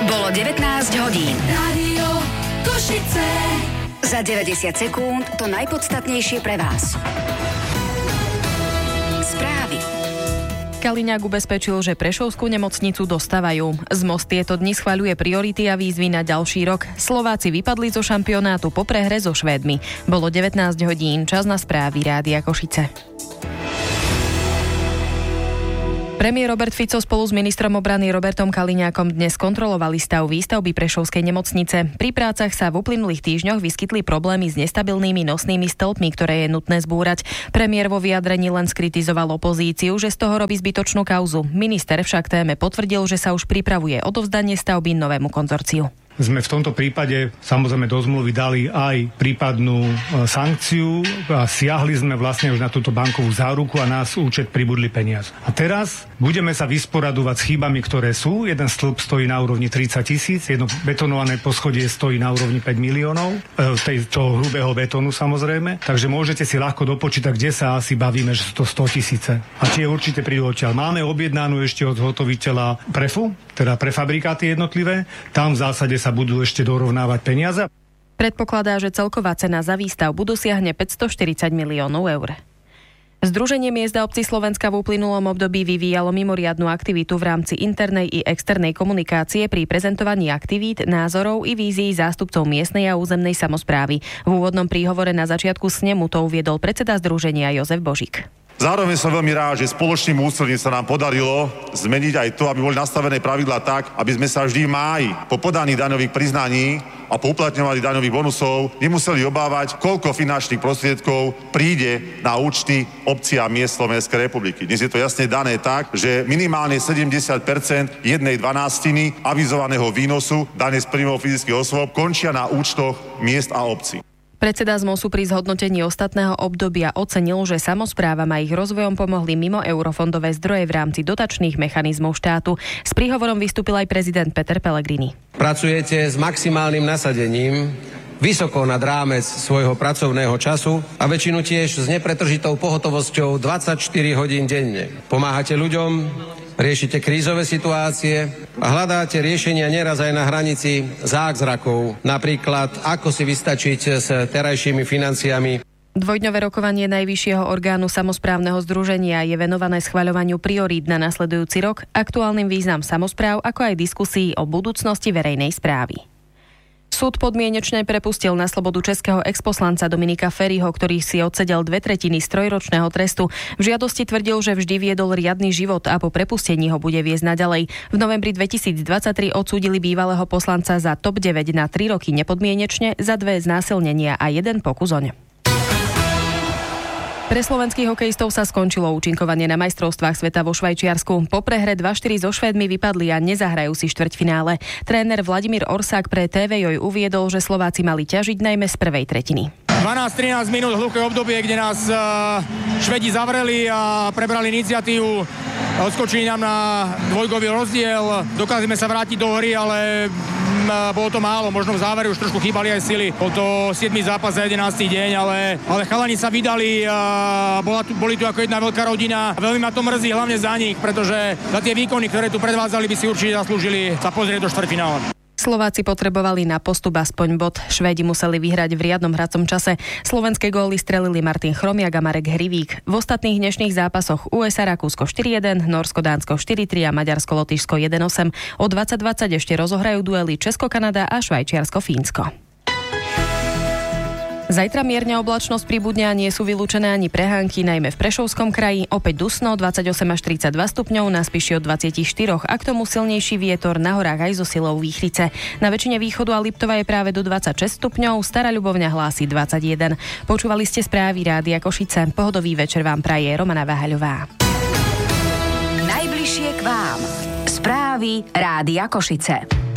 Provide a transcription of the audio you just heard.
Bolo 19 hodín. Rádio Košice. Za 90 sekúnd to najpodstatnejšie pre vás. Správy. Kaliňák ubezpečil, že Prešovskú nemocnicu dostávajú. ZMOS tieto dni schvaľuje priority a výzvy na ďalší rok. Slováci vypadli zo šampionátu po prehre so Švédmi. Bolo 19 hodín, čas na správy Rádia Košice. Premiér Robert Fico spolu s ministrom obrany Robertom Kaliňákom dnes kontrolovali stav výstavby Prešovskej nemocnice. Pri prácach sa v uplynulých týždňoch vyskytli problémy s nestabilnými nosnými stĺpmi, ktoré je nutné zbúrať. Premiér vo vyjadrení len skritizoval opozíciu, že z toho robí zbytočnú kauzu. Minister však téme potvrdil, že sa už pripravuje odovzdanie stavby novému konzorciu. Sme v tomto prípade samozrejme do zmluvy dali aj prípadnú sankciu a siahli sme vlastne už na túto bankovú záruku a nás účet pribudli peniaz. A teraz budeme sa vysporadovať s chybami, ktoré sú. Jeden stĺp stojí na úrovni 30 000, jedno betonované poschodie stojí na úrovni 5 miliónov, toho hrubého betónu samozrejme. Takže môžete si ľahko dopočítať, kde sa asi bavíme, že sú to 100 000. A tie určite prídu odtiaľ. Máme objednanú ešte od zhotoviteľa prefu, teda prefabrikáty jednotlivé. Tam v zásade sa budú ešte dorovnávať peniaze. Predpokladá, že celková cena za výstavbu dosiahne 540 miliónov eur. Združenie miest a obcí Slovenska v uplynulom období vyvíjalo mimoriadnu aktivitu v rámci internej i externej komunikácie pri prezentovaní aktivít, názorov i vízií zástupcov miestnej a územnej samosprávy. V úvodnom príhovore na začiatku snemu to uviedol predseda združenia Jozef Božík. Zároveň som veľmi rád, že spoločným úsilím sa nám podarilo zmeniť aj to, aby boli nastavené pravidlá tak, aby sme sa vždy v máji po podaní daňových priznaní a po uplatňovaní daňových bonusov nemuseli obávať, koľko finančných prostriedkov príde na účty obcí a miest Slovenskej republiky. Dnes je to jasne dané tak, že minimálne 70% 1/12 avizovaného výnosu dane z príjmov fyzických osôb končia na účtoch miest a obcí. Predseda ZMOSu pri zhodnotení ostatného obdobia ocenil, že samosprávam a ich rozvojom pomohli mimo eurofondové zdroje v rámci dotačných mechanizmov štátu. S príhovorom vystúpil aj prezident Peter Pellegrini. Pracujete s maximálnym nasadením, vysoko nad rámec svojho pracovného času a väčšinu tiež s nepretržitou pohotovosťou 24 hodín denne. Pomáhate ľuďom, riešite krízové situácie a hľadáte riešenia neraz aj na hranici zázrakov. Napríklad, ako si vystačiť s terajšími financiami. Dvojdňové rokovanie najvyššieho orgánu samosprávneho združenia je venované schvaľovaniu priorít na nasledujúci rok, aktuálnym význam samospráv, ako aj diskusii o budúcnosti verejnej správy. Súd podmienečne prepustil na slobodu českého exposlanca Dominika Feriho, ktorý si odsedel 2/3 z trojročného trestu. V žiadosti tvrdil, že vždy viedol riadny život a po prepustení ho bude viesť naďalej. V novembri 2023 odsúdili bývalého poslanca za TOP 9 na 3 roky nepodmienečne, za 2 znásilnenia a 1 pokus oň. Pre slovenských hokejistov sa skončilo účinkovanie na majstrovstvách sveta vo Švajčiarsku. Po prehre 2-4 so Švédmi vypadli a nezahrajú si štvrťfinále. Tréner Vladimír Orsák pre TVJ uviedol, že Slováci mali ťažiť najmä z prvej tretiny. 12-13 minút hluché obdobie, kde nás Švédi zavreli a prebrali iniciatívu. Odskočili nám na dvojkový rozdiel. Dokázali sme sa vrátiť do hry, ale bolo to málo. Možno v závere už trošku chýbali aj sily. Bol to 7. zápas za 11. deň, ale chalani sa vydali. Boli tu ako jedna veľká rodina. Veľmi ma to mrzí, hlavne za nich, pretože za tie výkony, ktoré tu predvádzali, by si určite zaslúžili sa pozrieť do štvrťfinále. Slováci potrebovali na postup aspoň bod. Švédi museli vyhrať v riadnom hracom čase. Slovenské góly strelili Martin Chromiak a Marek Hrivík. V ostatných dnešných zápasoch USA Rakúsko 4-1, Norsko Dánsko 4-3 a Maďarsko Lotyšsko 1-8. O 20:20 ešte rozohrajú duely Česko-Kanada a Švajčiarsko-Fínsko. Zajtra mierna oblačnosť pribudne a nie sú vylúčené ani prehánky, najmä v Prešovskom kraji. Opäť dusno, 28 až 32 stupňov, na Spiši od 24 a k tomu silnejší vietor, na horách aj so silou výchrice. Na väčšine východu a Liptova je práve do 26 stupňov, Stará Ľubovňa hlási 21. Počúvali ste správy Rádia Košice. Pohodový večer vám praje Romana Váhaľová. Najbližšie k vám. Správy Rádia Košice.